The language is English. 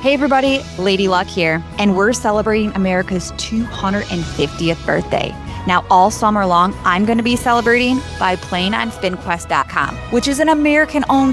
Hey everybody, Lady Luck here, and we're celebrating America's 250th birthday. Now, all summer long, I'm going to be celebrating by playing on SpinQuest.com, which is an American-owned